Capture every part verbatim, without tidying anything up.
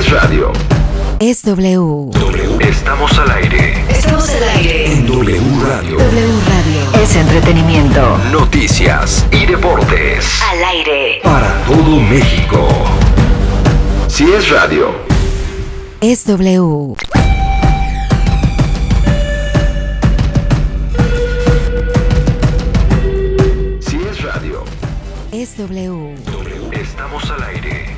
es radio. Es W. W. Estamos al aire. Estamos al aire. En W Radio. W Radio. Es entretenimiento. Noticias y deportes. Al aire. Para todo México. Si es radio. Es W. Si es radio. Es W. W. Estamos al aire.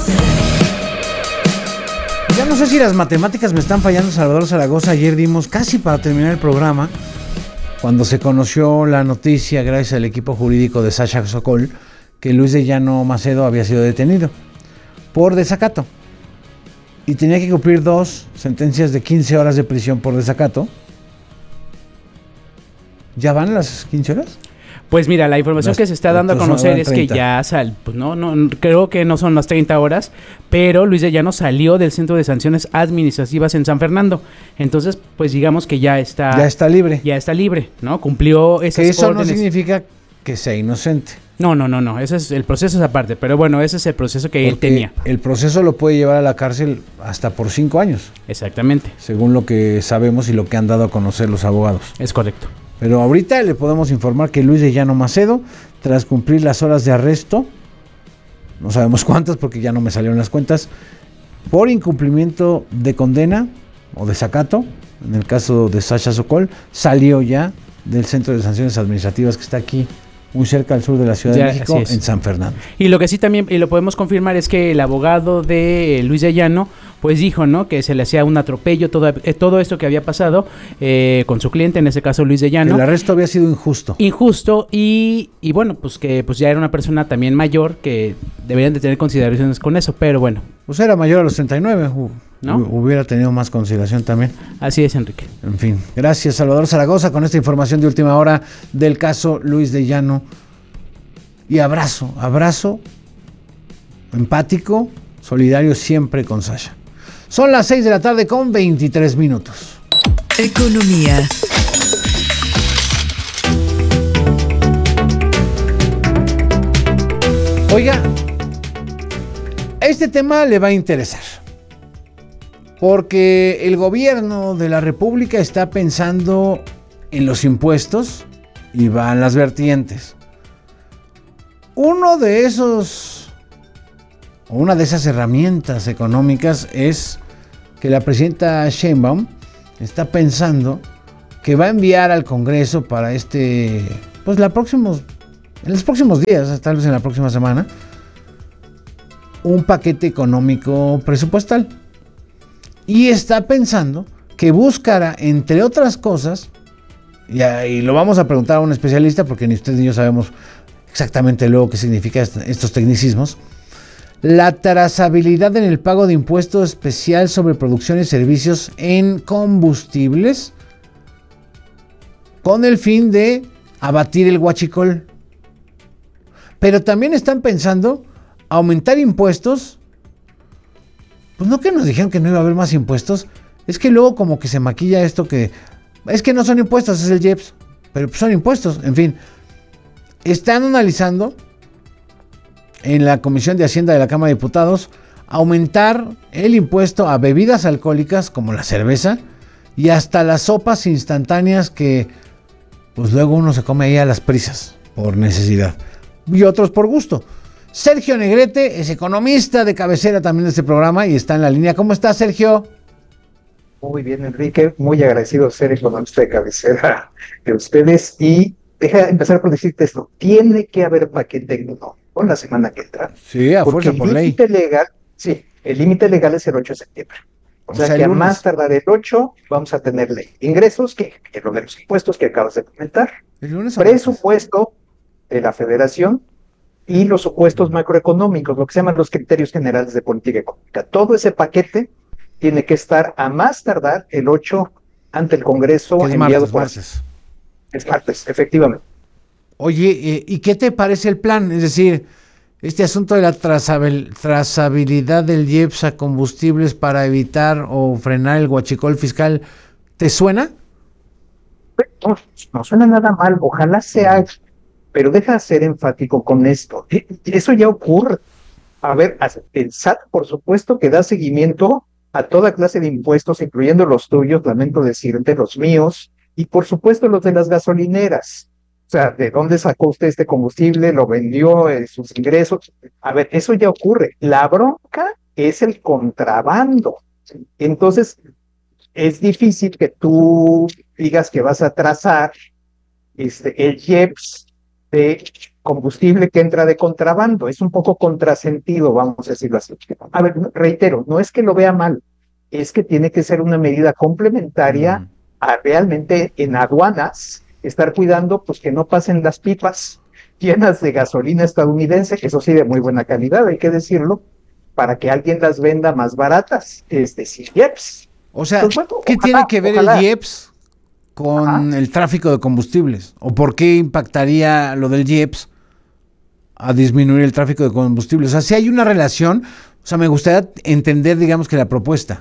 Ya no sé si las matemáticas me están fallando, Salvador Zaragoza. Ayer dimos casi para terminar el programa, cuando se conoció la noticia, gracias al equipo jurídico de Sasha Sokol, que Luis de Llano Macedo había sido detenido por desacato. Y tenía que cumplir dos sentencias de quince horas de prisión por desacato. ¿Ya van las quince horas? Pues mira, la información Las, que se está dando a conocer es que ya sal, pues no, no, creo que no son las treinta horas, pero Luis de Llano salió del Centro de Sanciones Administrativas en San Fernando. Entonces, pues digamos que ya está... Ya está libre. Ya está libre, ¿no? Cumplió esas Que eso órdenes. no significa que sea inocente. No, no, no, no, ese es el proceso es aparte, pero bueno, ese es el proceso que Porque él tenía. el proceso lo puede llevar a la cárcel hasta por cinco años. Exactamente. Según lo que sabemos y lo que han dado a conocer los abogados. Es correcto. Pero ahorita le podemos informar que Luis de Llano Macedo, tras cumplir las horas de arresto, no sabemos cuántas porque ya no me salieron las cuentas, por incumplimiento de condena o desacato, en el caso de Sasha Sokol, salió ya del Centro de Sanciones Administrativas que está aquí, muy cerca al sur de la Ciudad Ya, de México, así es. en San Fernando. Y lo que sí también, y lo podemos confirmar, es que el abogado de Luis de Llano, pues dijo, ¿no? Que se le hacía un atropello, todo, eh, todo esto que había pasado eh, con su cliente, en ese caso Luis de Llano. El arresto había sido injusto. Injusto y, y bueno, pues que pues ya era una persona también mayor que deberían de tener consideraciones con eso, pero bueno. Pues era mayor a los treinta y nueve, hu- ¿No? hu- hubiera tenido más consideración también. Así es, Enrique. En fin, gracias Salvador Zaragoza con esta información de última hora del caso Luis de Llano. Y abrazo, abrazo empático, solidario siempre con Sasha. Son las seis de la tarde con veintitrés minutos. Economía. Oiga, este tema le va a interesar, porque el gobierno de la República está pensando en los impuestos y van las vertientes. Uno de esos, o una de esas herramientas económicas es que la presidenta Sheinbaum está pensando que va a enviar al Congreso para este, pues la próximos, en los próximos días, tal vez en la próxima semana, un paquete económico presupuestal. Y está pensando que buscará, entre otras cosas, y, y lo vamos a preguntar a un especialista, porque ni usted ni yo sabemos exactamente luego qué significa est- estos tecnicismos, la trazabilidad en el pago de impuesto especial sobre producción y servicios en combustibles, con el fin de abatir el huachicol. Pero también están pensando aumentar impuestos. Pues no, que nos dijeron que no iba a haber más impuestos. Es que luego como que se maquilla esto, que es que no son impuestos, es el I E P S, pero son impuestos, en fin. Están analizando en la Comisión de Hacienda de la Cámara de Diputados aumentar el impuesto a bebidas alcohólicas como la cerveza y hasta las sopas instantáneas que pues luego uno se come ahí a las prisas por necesidad y otros por gusto. Sergio Negrete es economista de cabecera también de este programa y está en la línea. ¿Cómo está, Sergio? Muy bien, Enrique, muy agradecido ser economista de cabecera de ustedes y deja empezar por decirte esto, tiene que haber paquete económico la semana que entra. Sí, a porque fuerza por el ley. límite legal, sí, el límite legal es el ocho de septiembre. O, O sea, sea, que el a lunes. más tardar el ocho vamos a tener ley. Ingresos, que, que lo de los impuestos que acabas de comentar, El lunes a martes. presupuesto de la federación y los supuestos macroeconómicos, lo que se llaman los criterios generales de política económica. Todo ese paquete tiene que estar a más tardar el ocho ante el Congreso Que es enviado martes, por... martes. Es martes, efectivamente. Oye, eh, ¿y qué te parece el plan? Es decir, este asunto de la trazabil- trazabilidad del I E P S a combustibles para evitar o frenar el huachicol fiscal, ¿te suena? No, no suena nada mal, ojalá sea, pero deja de ser enfático con esto. Eso ya ocurre. A ver, el S A T, por supuesto, que da seguimiento a toda clase de impuestos, incluyendo los tuyos, lamento decirte, los míos, y por supuesto los de las gasolineras. O sea, ¿de dónde sacó usted este combustible? ¿Lo vendió? Eh, ¿Sus ingresos? A ver, eso ya ocurre. La bronca es el contrabando. Entonces, es difícil que tú digas que vas a trazar este, el I E P S de combustible que entra de contrabando. Es un poco contrasentido, vamos a decirlo así. A ver, reitero, no es que lo vea mal, es que tiene que ser una medida complementaria mm. a realmente en aduanas estar cuidando pues que no pasen las pipas llenas de gasolina estadounidense, eso sí de muy buena calidad, hay que decirlo, para que alguien las venda más baratas, es decir, I E P S. O sea, pues, bueno, ¿qué ojalá, tiene que ver ojalá. el I E P S con Ajá. el tráfico de combustibles? ¿O por qué impactaría lo del I E P S a disminuir el tráfico de combustibles? O sea, si hay una relación, o sea, me gustaría entender, digamos, que la propuesta.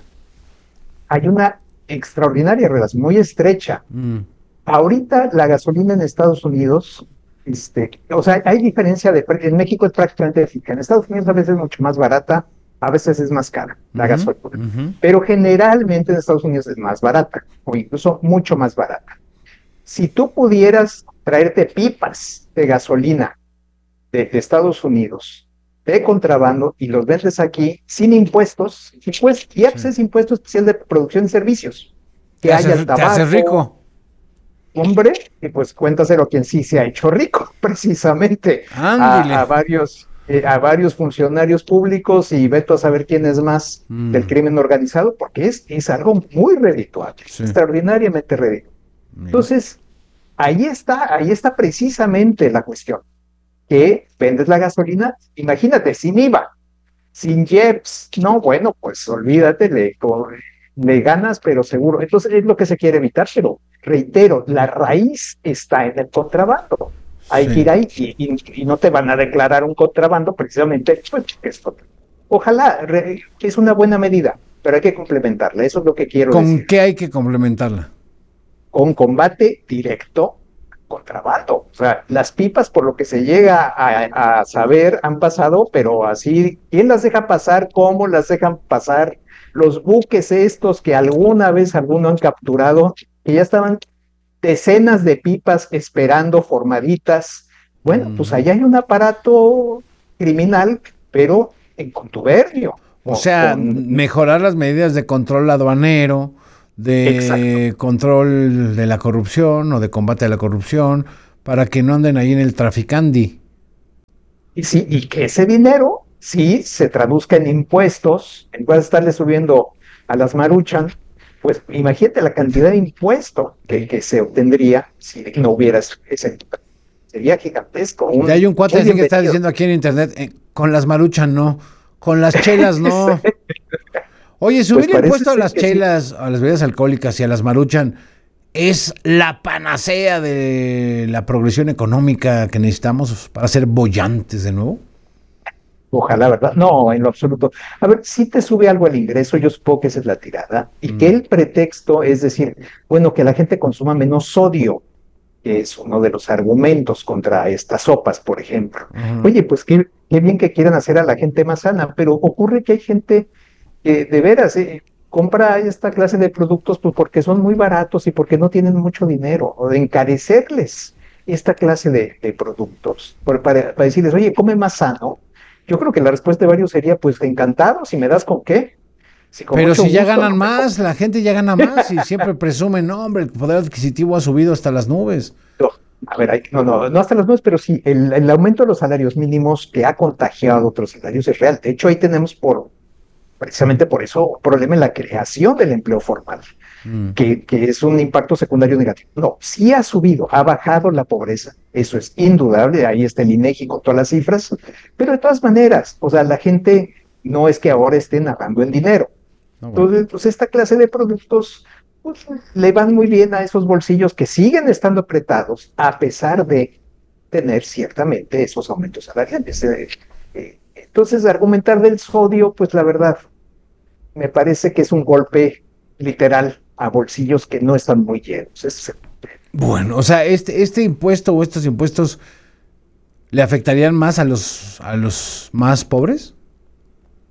Hay una extraordinaria relación, muy estrecha. Mm. Ahorita la gasolina en Estados Unidos, este, o sea, hay diferencia de, en México es prácticamente fija, en Estados Unidos a veces es mucho más barata, a veces es más cara la uh-huh, gasolina, uh-huh. pero generalmente en Estados Unidos es más barata, o incluso mucho más barata. Si tú pudieras traerte pipas de gasolina de, de Estados Unidos, de contrabando, y los vendes aquí sin impuestos, pues I E P S sí. es impuesto especial de producción y servicios, que te haya hace, tabaco, te hace rico. Hombre, y pues cuéntaselo a quien sí se ha hecho rico, precisamente, a, a varios eh, a varios funcionarios públicos y veto a saber quién es más mm. del crimen organizado, porque es, es algo muy redituable, sí. extraordinariamente redituable. Mira. Entonces, ahí está, ahí está precisamente la cuestión, que vendes la gasolina, imagínate, sin I V A, sin I E P S, no, bueno, pues olvídate, le, le ganas, pero seguro. Entonces es lo que se quiere evitar, pero reitero, la raíz está en el contrabando. Hay sí. que ir ahí y, y, y no te van a declarar un contrabando precisamente. Pues, esto. Ojalá, re, es una buena medida, pero hay que complementarla. Eso es lo que quiero ¿Con decir. ¿Con qué hay que complementarla? Con combate directo contrabando. O sea, las pipas, por lo que se llega a, a saber, han pasado, pero así, ¿quién las deja pasar? ¿Cómo las dejan pasar? Los buques estos que alguna vez alguno han capturado, que ya estaban decenas de pipas esperando formaditas. Bueno, mm. pues allá hay un aparato criminal, pero en contubernio. O sea, con... mejorar las medidas de control aduanero, de Exacto. control de la corrupción o de combate a la corrupción, para que no anden ahí en el traficandi. Y sí, y que ese dinero sí se traduzca en impuestos, en vez de estarle subiendo a las Maruchan, pues imagínate la cantidad de impuesto que, que se obtendría si no hubiera ese. Sería gigantesco. Un, hay un cuate así que está diciendo aquí en internet, eh, con las Maruchan no, con las chelas no. Oye, subir pues el impuesto a las chelas, sí. a las bebidas alcohólicas y a las Maruchan es la panacea de la progresión económica que necesitamos para ser bollantes de nuevo. Ojalá, ¿verdad? No, en lo absoluto. A ver, si te sube algo el ingreso, yo supongo que esa es la tirada, y mm. que el pretexto es decir, bueno, que la gente consuma menos sodio, que es uno de los argumentos contra estas sopas, por ejemplo. Uh-huh. Oye, pues qué, qué bien que quieran hacer a la gente más sana, pero ocurre que hay gente que de veras eh, compra esta clase de productos pues porque son muy baratos y porque no tienen mucho dinero, o de encarecerles esta clase de, de productos, por, para, para decirles, oye, come más sano. Yo creo que la respuesta de varios sería, pues encantado, si me das con qué. Si con Pero si ya gusto, ganan no más, la gente ya gana más y siempre presumen, no, hombre, el poder adquisitivo ha subido hasta las nubes. No, a ver, hay, no, no, no hasta las nubes, pero sí, el, el aumento de los salarios mínimos que ha contagiado otros salarios es real. De hecho, ahí tenemos por, precisamente por eso, un problema en la creación del empleo formal, mm. que, que es un impacto secundario negativo. No, sí ha subido, ha bajado la pobreza, eso es indudable, ahí está el INEGI con todas las cifras, pero de todas maneras, o sea, la gente no es que ahora esté nadando en dinero. No, bueno. Entonces, pues esta clase de productos pues, le van muy bien a esos bolsillos que siguen estando apretados, a pesar de tener ciertamente esos aumentos salariales. Eh, eh, entonces, argumentar del sodio, pues la verdad, me parece que es un golpe literal a bolsillos que no están muy llenos. Es, bueno, o sea, este, este impuesto o estos impuestos ¿le afectarían más a los, a los más pobres?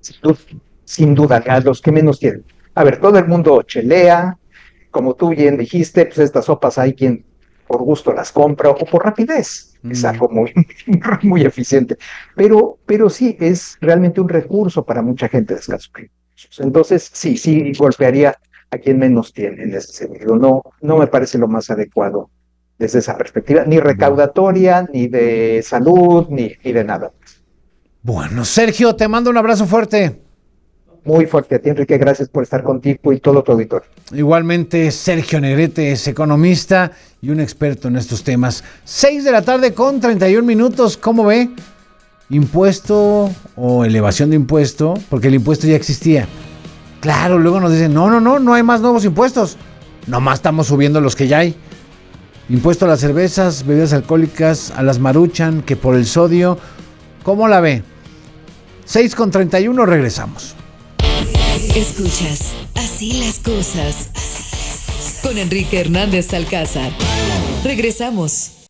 sin duda, sin duda, a los que menos tienen. A ver, todo el mundo chelea, como tú bien dijiste, pues estas sopas hay quien por gusto las compra o por rapidez, mm. es algo muy, muy eficiente, pero, pero sí, es realmente un recurso para mucha gente de escasos recursos. Entonces, sí, sí, golpearía a quien menos tiene en ese sentido. No, no me parece lo más adecuado desde esa perspectiva, ni recaudatoria, ni de salud, ni, ni de nada. Bueno, Sergio, te mando un abrazo fuerte. Muy fuerte a ti, Enrique, gracias por estar contigo y todo tu auditorio. Igualmente, Sergio Negrete es economista y un experto en estos temas. seis de la tarde con treinta y un minutos, ¿cómo ve? Impuesto o elevación de impuesto, porque el impuesto ya existía. Claro, luego nos dicen, no, no, no, no hay más nuevos impuestos. Nomás estamos subiendo los que ya hay. Impuesto a las cervezas, bebidas alcohólicas, a las Maruchan, que por el sodio. ¿Cómo la ve? seis con treinta y uno, regresamos. Escuchas Así las cosas con Enrique Hernández Alcázar. Regresamos.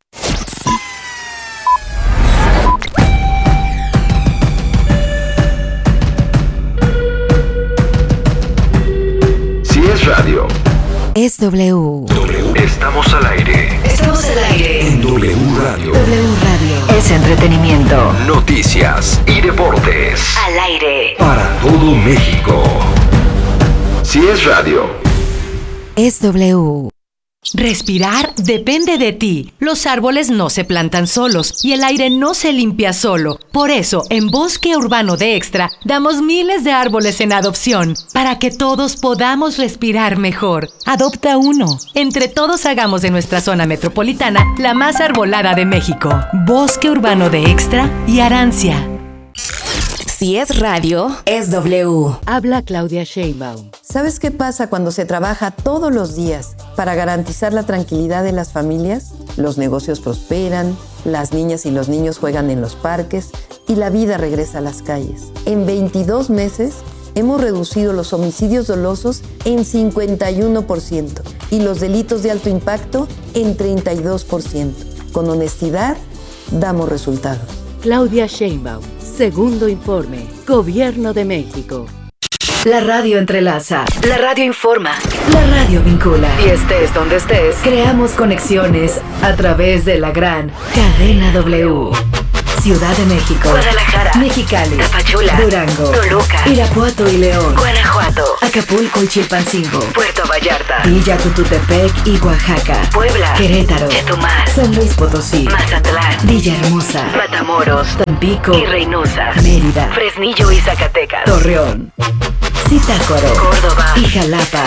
Si es radio, es W. W. Estamos al aire. Estamos al aire. En W Radio. W Radio. Es entretenimiento. Noticias y deportes. Al aire. Para todo México. Si es radio, es W. Respirar depende de ti. Los árboles no se plantan solos y el aire no se limpia solo. Por eso, en Bosque Urbano de Extra, damos miles de árboles en adopción para que todos podamos respirar mejor. Adopta uno. Entre todos hagamos de nuestra zona metropolitana la más arbolada de México. Bosque Urbano de Extra y Arancia. Si es radio, es W. Habla Claudia Sheinbaum. ¿Sabes qué pasa cuando se trabaja todos los días para garantizar la tranquilidad de las familias? Los negocios prosperan, las niñas y los niños juegan en los parques y la vida regresa a las calles. En veintidós meses hemos reducido los homicidios dolosos en cincuenta y uno por ciento y los delitos de alto impacto en treinta y dos por ciento. Con honestidad, damos resultados. Claudia Sheinbaum. Segundo informe. Gobierno de México. La radio entrelaza. La radio informa. La radio vincula. Y estés donde estés, creamos conexiones a través de la gran cadena W. Ciudad de México, Guadalajara, Mexicali, Tapachula, Durango, Toluca, Irapuato y León, Guanajuato, Acapulco y Chilpancingo, Puerto Vallarta, Villa Tututepec y Oaxaca, Puebla, Querétaro, Chetumal, San Luis Potosí, Mazatlán, Villahermosa, Matamoros, Tampico y Reynosa, Mérida, Fresnillo y Zacatecas, Torreón, Zitácuaro, Córdoba y Jalapa.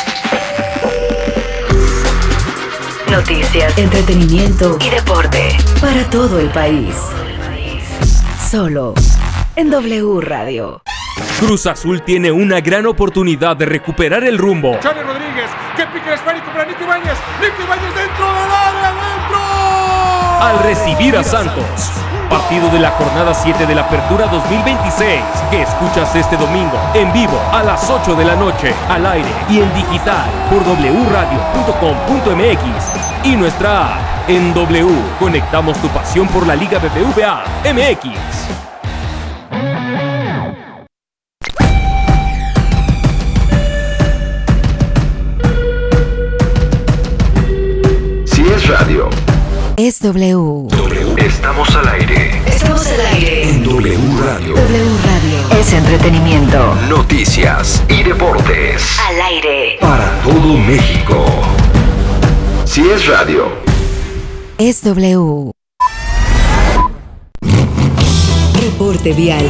Noticias, entretenimiento y deporte para todo el país. Solo en W Radio. Cruz Azul tiene una gran oportunidad de recuperar el rumbo. Johnny Rodríguez, que pique el esférico para Nico Ibáñez. Nico Ibáñez dentro del área, dentro. Al recibir a Santos. Partido de la jornada siete de la Apertura dos mil veintiséis, que escuchas este domingo en vivo a las ocho de la noche, al aire y en digital por doble u radio punto com punto m x y nuestra app. En W conectamos tu pasión por la Liga B B V A M X. Si es radio, es W. W. Estamos al aire. Estamos al aire. En W Radio. W Radio. Es entretenimiento. Noticias y deportes. Al aire. Para todo México. Si es radio, es W. Reporte vial.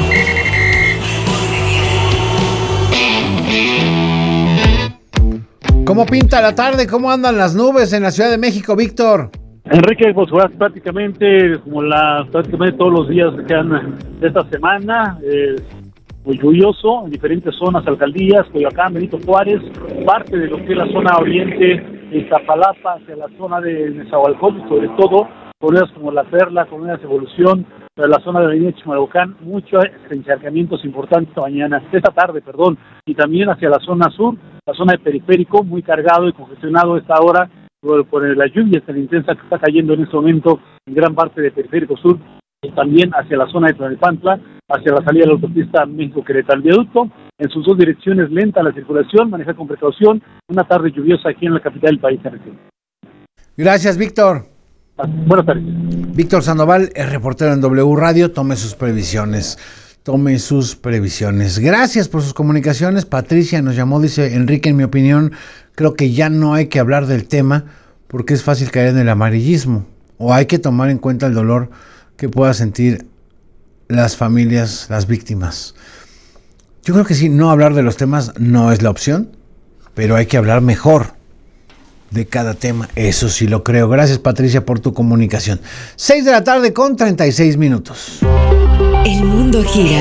¿Cómo pinta la tarde? ¿Cómo andan las nubes en la Ciudad de México, Víctor? Enrique, pues prácticamente como la prácticamente todos los días que quedan de esta semana, eh, muy lluvioso en diferentes zonas, alcaldías, Coyoacán, Benito Juárez, parte de lo que es la zona oriente de Iztapalapa hacia la zona de Nezahualcóyotl, sobre todo colonias como La Perla, colonias Evolución, la zona de la avenida Chimalhuacán, muchos encharcamientos importantes esta mañana, esta tarde, perdón, y también hacia la zona sur, la zona de Periférico, muy cargado y congestionado a esta hora por, por la lluvia tan intensa que está cayendo en este momento en gran parte de Periférico Sur, también hacia la zona de Tlalnepantla, hacia la salida de la autopista México-Querétaro. El viaducto, en sus dos direcciones, lenta la circulación, manejar con precaución, una tarde lluviosa aquí en la capital del país. Gracias, Víctor. Buenas tardes. Víctor Sandoval, es reportero en W Radio, tome sus previsiones. Tome sus previsiones. Gracias por sus comunicaciones. Patricia nos llamó, dice: Enrique, en mi opinión, creo que ya no hay que hablar del tema porque es fácil caer en el amarillismo, o hay que tomar en cuenta el dolor que puedan sentir las familias, las víctimas. Yo creo que sí, no hablar de los temas no es la opción, pero hay que hablar mejor de cada tema. Eso sí lo creo. Gracias, Patricia, por tu comunicación. seis de la tarde con treinta y seis minutos. El mundo gira.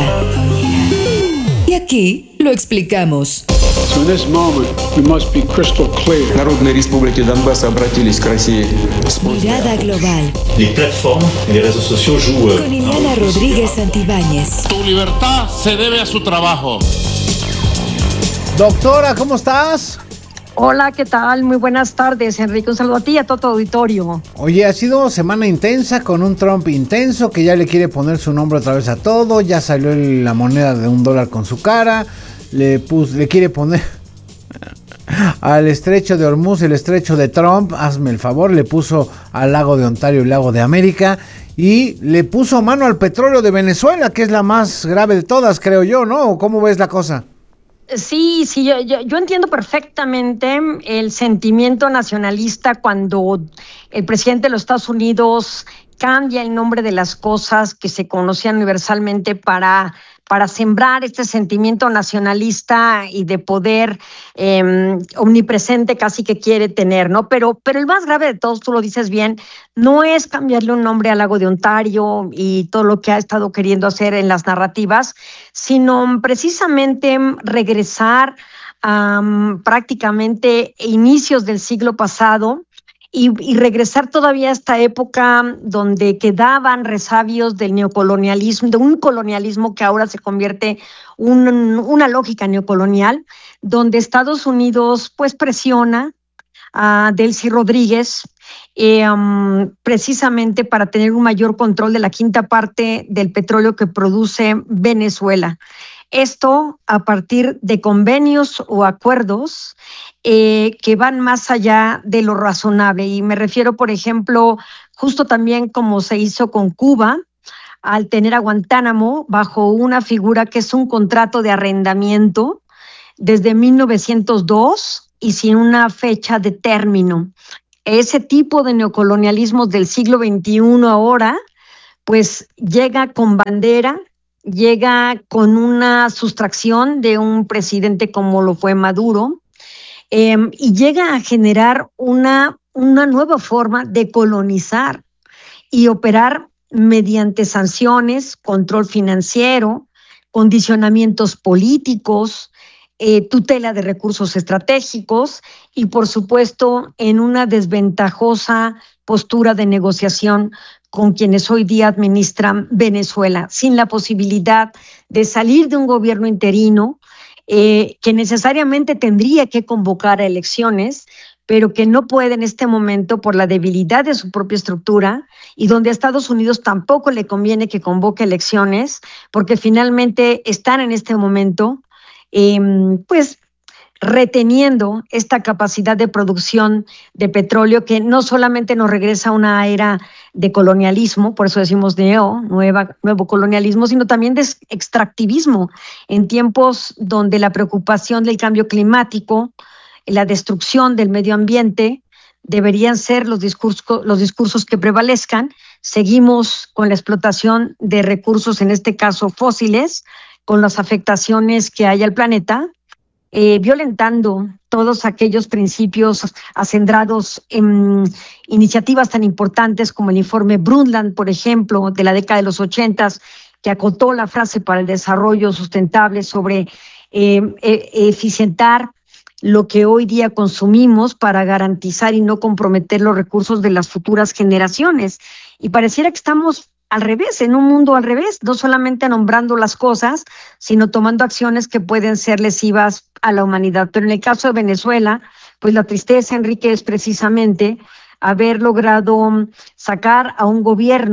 Y aquí lo explicamos. So in this moment, we must be crystal clear. Народные республики Донбасса обратились к России. Mirada global. Les plateformes et les réseaux sociaux jouent. Con Iliana Rodríguez Santibáñez. Tu libertad se debe a su trabajo. Doctora, ¿cómo estás? Hola, ¿qué tal? Muy buenas tardes, Enrique. Un saludo a ti y a todo tu auditorio. Oye, ha sido semana intensa con un Trump intenso que ya le quiere poner su nombre otra vez a todo. Ya salió el, la moneda de un dólar con su cara. Le, pus, le quiere poner al estrecho de Hormuz, el estrecho de Trump. Hazme el favor, le puso al lago de Ontario, el lago de América. Y le puso mano al petróleo de Venezuela, que es la más grave de todas, creo yo, ¿no? ¿Cómo ves la cosa? Sí, sí, yo, yo, yo entiendo perfectamente el sentimiento nacionalista cuando el presidente de los Estados Unidos cambia el nombre de las cosas que se conocían universalmente para, para sembrar este sentimiento nacionalista y de poder eh, omnipresente casi que quiere tener, ¿no? Pero, pero el más grave de todos, tú lo dices bien, no es cambiarle un nombre al lago de Ontario y todo lo que ha estado queriendo hacer en las narrativas, sino precisamente regresar a um, prácticamente inicios del siglo pasado y, y regresar todavía a esta época donde quedaban resabios del neocolonialismo, de un colonialismo que ahora se convierte en un, una lógica neocolonial, donde Estados Unidos pues presiona a Delcy Rodríguez eh, um, precisamente para tener un mayor control de la quinta parte del petróleo que produce Venezuela. Esto a partir de convenios o acuerdos eh, que van más allá de lo razonable. Y me refiero, por ejemplo, justo también como se hizo con Cuba, al tener a Guantánamo bajo una figura que es un contrato de arrendamiento desde mil novecientos dos y sin una fecha de término. Ese tipo de neocolonialismos del siglo veintiuno ahora, pues llega con bandera, llega con una sustracción de un presidente como lo fue Maduro, eh, y llega a generar una, una nueva forma de colonizar y operar mediante sanciones, control financiero, condicionamientos políticos, eh, tutela de recursos estratégicos y, por supuesto, en una desventajosa postura de negociación con quienes hoy día administran Venezuela, sin la posibilidad de salir de un gobierno interino eh, que necesariamente tendría que convocar a elecciones, pero que no puede en este momento por la debilidad de su propia estructura y donde a Estados Unidos tampoco le conviene que convoque elecciones, porque finalmente están en este momento eh, pues reteniendo esta capacidad de producción de petróleo que no solamente nos regresa a una era de colonialismo, por eso decimos neo, nueva, nuevo colonialismo, sino también de extractivismo en tiempos donde la preocupación del cambio climático, la destrucción del medio ambiente deberían ser los discursos, los discursos que prevalezcan. Seguimos con la explotación de recursos, en este caso fósiles, con las afectaciones que hay al planeta, Eh, violentando todos aquellos principios acendrados en iniciativas tan importantes como el informe Brundtland, por ejemplo, de la década de los ochentas, que acotó la frase para el desarrollo sustentable sobre eh, eh, eficientar lo que hoy día consumimos para garantizar y no comprometer los recursos de las futuras generaciones. Y pareciera que estamos al revés, en un mundo al revés, no solamente nombrando las cosas, sino tomando acciones que pueden ser lesivas a la humanidad. Pero en el caso de Venezuela, pues la tristeza, Enrique, es precisamente haber logrado sacar a un gobierno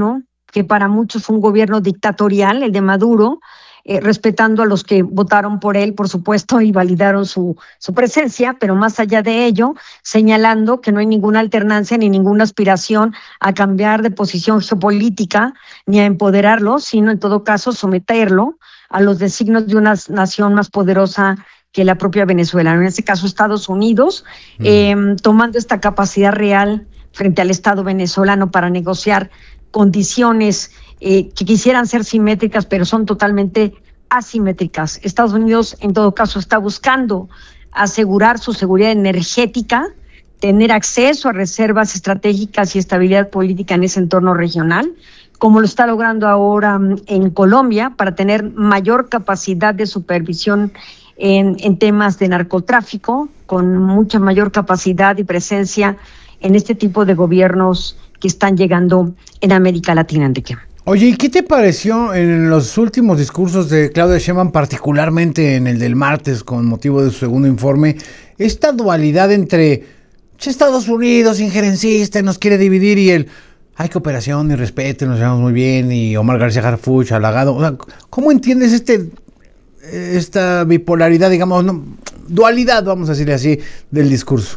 que para muchos fue un gobierno dictatorial, el de Maduro, eh, respetando a los que votaron por él, por supuesto, y validaron su, su presencia, pero más allá de ello, señalando que no hay ninguna alternancia ni ninguna aspiración a cambiar de posición geopolítica ni a empoderarlo, sino en todo caso someterlo a los designios de una nación más poderosa que la propia Venezuela, en este caso Estados Unidos, mm. eh, tomando esta capacidad real frente al Estado venezolano para negociar condiciones eh, que quisieran ser simétricas, pero son totalmente asimétricas. Estados Unidos, en todo caso, está buscando asegurar su seguridad energética, tener acceso a reservas estratégicas y estabilidad política en ese entorno regional, como lo está logrando ahora en Colombia, para tener mayor capacidad de supervisión en, en temas de narcotráfico, con mucha mayor capacidad y presencia en este tipo de gobiernos que están llegando en América Latina, Enrique. Oye, ¿y qué te pareció en los últimos discursos de Claudia Sheinbaum, particularmente en el del martes, con motivo de su segundo informe, esta dualidad entre Estados Unidos, injerencista, nos quiere dividir, y el hay cooperación y respeto, nos llevamos muy bien, y Omar García Harfuch, halagado? O sea, ¿cómo entiendes este esta bipolaridad, digamos, no, dualidad, vamos a decirle así, del discurso?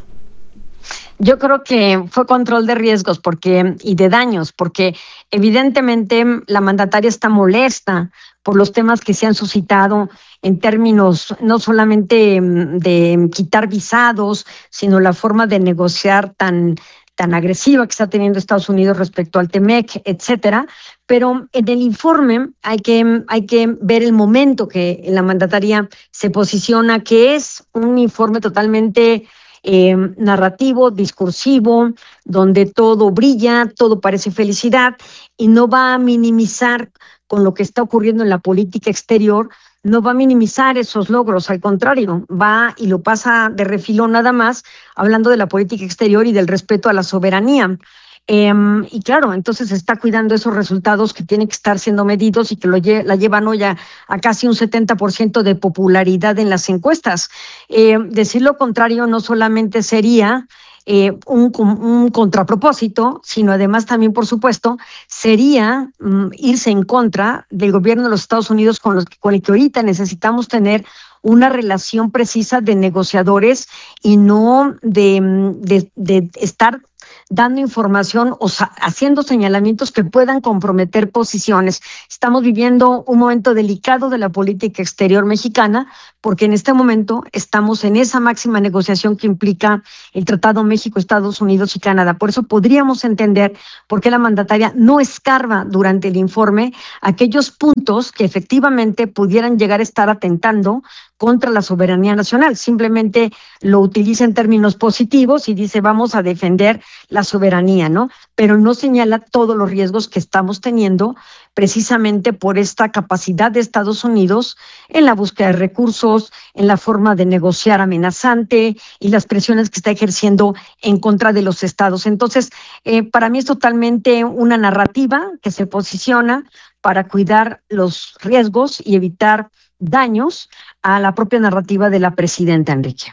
Yo creo que fue control de riesgos porque y de daños, porque evidentemente la mandataria está molesta por los temas que se han suscitado en términos no solamente de quitar visados, sino la forma de negociar tan tan agresiva que está teniendo Estados Unidos respecto al Temec, etcétera. Pero en el informe hay que, hay que ver el momento que la mandataria se posiciona, que es un informe totalmente eh, narrativo, discursivo, donde todo brilla, todo parece felicidad, y no va a minimizar con lo que está ocurriendo en la política exterior, no va a minimizar esos logros, al contrario, va y lo pasa de refilón nada más, hablando de la política exterior y del respeto a la soberanía. Eh, y claro, entonces está cuidando esos resultados que tienen que estar siendo medidos y que lo lle- la llevan hoy a, a casi un setenta por ciento de popularidad en las encuestas. Eh, decir lo contrario no solamente sería Eh, un, un contrapropósito, sino además también, por supuesto, sería um, irse en contra del gobierno de los Estados Unidos con, los, con el que ahorita necesitamos tener una relación precisa de negociadores y no de, de, de estar dando información o sa- haciendo señalamientos que puedan comprometer posiciones. Estamos viviendo un momento delicado de la política exterior mexicana, porque en este momento estamos en esa máxima negociación que implica el Tratado México, Estados Unidos y Canadá. Por eso podríamos entender por qué la mandataria no escarba durante el informe aquellos puntos que efectivamente pudieran llegar a estar atentando contra la soberanía nacional. Simplemente lo utiliza en términos positivos y dice vamos a defender la soberanía, ¿no? Pero no señala todos los riesgos que estamos teniendo precisamente por esta capacidad de Estados Unidos en la búsqueda de recursos, en la forma de negociar amenazante y las presiones que está ejerciendo en contra de los estados. Entonces, eh, para mí es totalmente una narrativa que se posiciona para cuidar los riesgos y evitar daños a la propia narrativa de la presidenta, Enrique.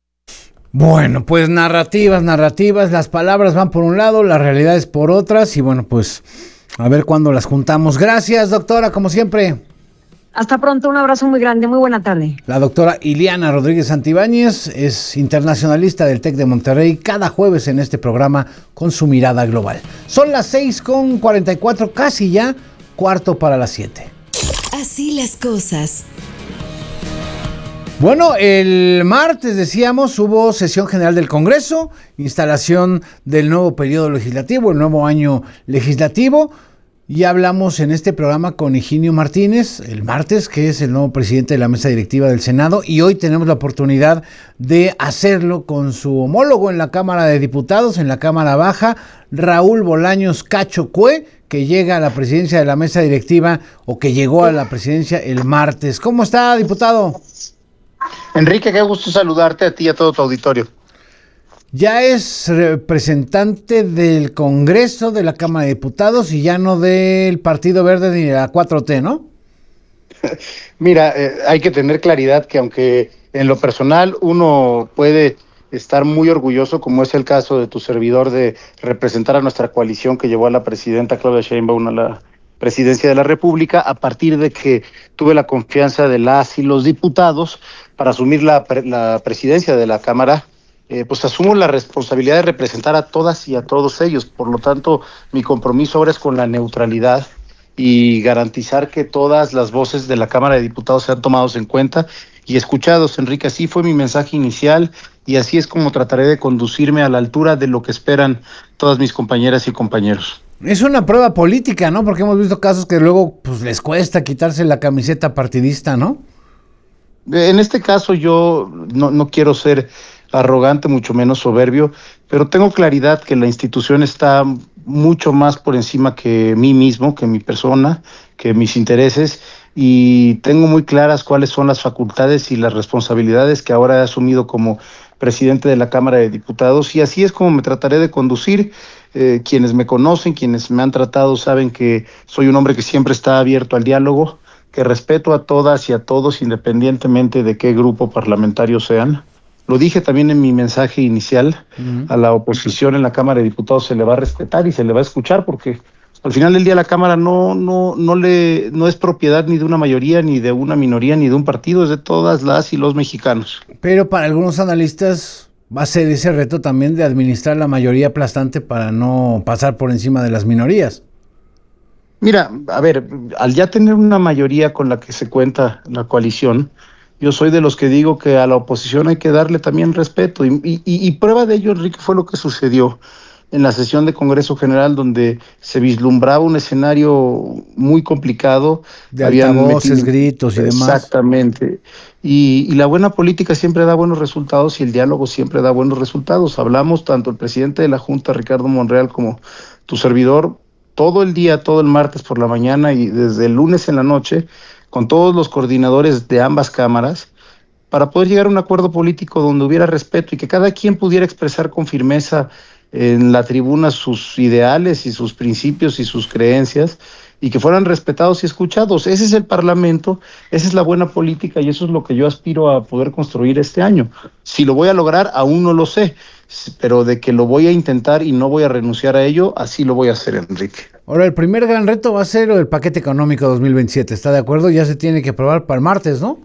Bueno, pues narrativas, narrativas, las palabras van por un lado, las realidades por otras, y bueno, pues a ver cuándo las juntamos. Gracias, doctora, como siempre. Hasta pronto, un abrazo muy grande, muy buena tarde. La doctora Iliana Rodríguez Santibáñez es internacionalista del TEC de Monterrey, cada jueves en este programa con su mirada global. Son las seis con cuarenta y cuatro, casi ya cuarto para las siete. Así las cosas. Bueno, el martes, decíamos, hubo sesión general del Congreso, instalación del nuevo periodo legislativo, el nuevo año legislativo. Ya hablamos en este programa con Higinio Martínez el martes, que es el nuevo presidente de la mesa directiva del Senado, y hoy tenemos la oportunidad de hacerlo con su homólogo en la Cámara de Diputados, en la Cámara Baja, Raúl Bolaños Cacho Cue, que llega a la presidencia de la mesa directiva, o que llegó a la presidencia el martes. ¿Cómo está, diputado? Enrique, qué gusto saludarte a ti y a todo tu auditorio. Ya es representante del Congreso, de la Cámara de Diputados, y ya no del Partido Verde ni de la cuatro T, ¿no? Mira, eh, hay que tener claridad que aunque en lo personal uno puede estar muy orgulloso, como es el caso de tu servidor, de representar a nuestra coalición que llevó a la presidenta Claudia Sheinbaum a la presidencia de la República, a partir de que tuve la confianza de las y los diputados para asumir la, la presidencia de la Cámara, eh, pues asumo la responsabilidad de representar a todas y a todos ellos. Por lo tanto, mi compromiso ahora es con la neutralidad y garantizar que todas las voces de la Cámara de Diputados sean tomados en cuenta y escuchados. Enrique, así fue mi mensaje inicial y así es como trataré de conducirme a la altura de lo que esperan todas mis compañeras y compañeros. Es una prueba política, ¿no? Porque hemos visto casos que luego pues les cuesta quitarse la camiseta partidista, ¿no? En este caso yo no, no quiero ser arrogante, mucho menos soberbio, pero tengo claridad que la institución está mucho más por encima que mí mismo, que mi persona, que mis intereses, y tengo muy claras cuáles son las facultades y las responsabilidades que ahora he asumido como presidente de la Cámara de Diputados, y así es como me trataré de conducir. Eh, quienes me conocen, quienes me han tratado, saben que soy un hombre que siempre está abierto al diálogo, que respeto a todas y a todos, independientemente de qué grupo parlamentario sean. Lo dije también en mi mensaje inicial, uh-huh. A la oposición en la Cámara de Diputados se le va a respetar y se le va a escuchar, porque al final del día la Cámara no, no, no, le, no es propiedad ni de una mayoría, ni de una minoría, ni de un partido, es de todas las y los mexicanos. Pero para algunos analistas va a ser ese reto también de administrar la mayoría aplastante para no pasar por encima de las minorías. Mira, a ver, al ya tener una mayoría con la que se cuenta la coalición, yo soy de los que digo que a la oposición hay que darle también respeto, y, y, y prueba de ello, Enrique, fue lo que sucedió en la sesión de Congreso General, donde se vislumbraba un escenario muy complicado. De altavoces, gritos y demás. Exactamente. Y, y la buena política siempre da buenos resultados y el diálogo siempre da buenos resultados. Hablamos tanto el presidente de la Junta, Ricardo Monreal, como tu servidor, todo el día, todo el martes por la mañana y desde el lunes en la noche, con todos los coordinadores de ambas cámaras, para poder llegar a un acuerdo político donde hubiera respeto y que cada quien pudiera expresar con firmeza en la tribuna sus ideales y sus principios y sus creencias, y que fueran respetados y escuchados. Ese es el Parlamento, esa es la buena política y eso es lo que yo aspiro a poder construir este año. Si lo voy a lograr, aún no lo sé, pero de que lo voy a intentar y no voy a renunciar a ello, así lo voy a hacer, Enrique. Ahora, el primer gran reto va a ser el paquete económico dos mil veintisiete, ¿está de acuerdo? Ya se tiene que aprobar para el martes, ¿no?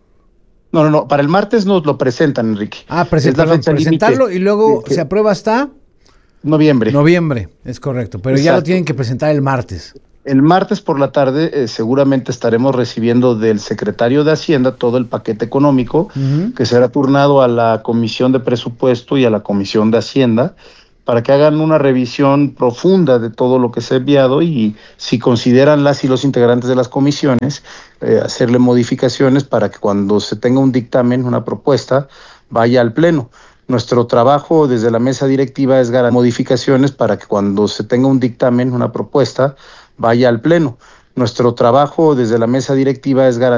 No, no, no, para el martes nos lo presentan, Enrique. Ah, presentarlo, presentarlo y luego que, que se aprueba hasta... Noviembre. Noviembre, es correcto, pero Exacto. Ya lo tienen que presentar el martes. El martes por la tarde eh, seguramente estaremos recibiendo del secretario de Hacienda todo el paquete económico, uh-huh. que será turnado a la Comisión de Presupuesto y a la Comisión de Hacienda para que hagan una revisión profunda de todo lo que se ha enviado y si consideran las y los integrantes de las comisiones, eh, hacerle modificaciones para que cuando se tenga un dictamen, una propuesta, vaya al Pleno. Nuestro trabajo desde la mesa directiva es garantizar modificaciones para que cuando se tenga un dictamen, una propuesta, vaya al Pleno. Nuestro trabajo desde la mesa directiva es garantizar